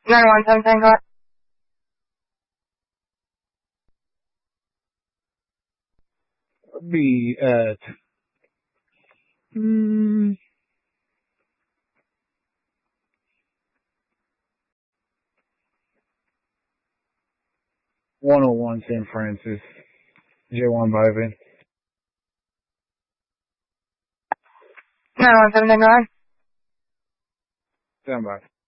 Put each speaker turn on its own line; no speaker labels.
917 Tango.
Be at 101 San Francis. J1 Bovin.
917 Tango.
Stand by.